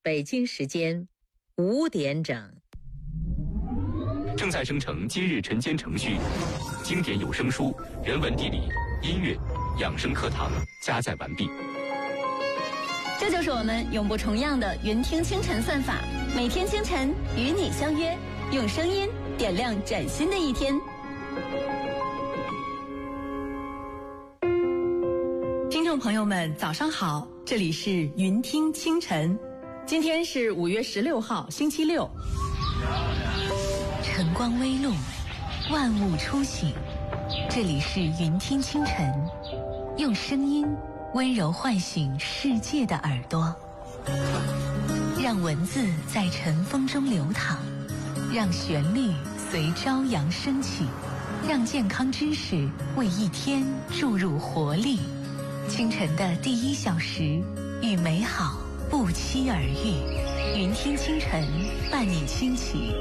北京时间5点整。 正在生成今日晨间程序，经典有声书、人文地理、音乐、养生课堂加载完毕。 这就是我们永不重样的云听清晨算法，每天清晨与你相约，用声音点亮崭新的一天。 听众朋友们，早上好，这里是云听清晨，今天是5月16号，星期六。 晨光微露，万物初醒，这里是云听清晨，用声音温柔唤醒世界的耳朵，让文字在晨风中流淌，让旋律随朝阳升起，让健康知识为一天注入活力。清晨的第1小时，与美好不期而遇。云听清晨，伴你轻启